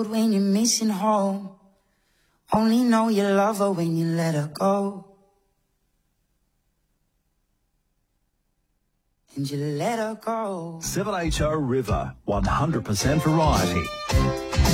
When you're missing home, only know you love her when you let her go. And you let her go. 780 River, 100% variety.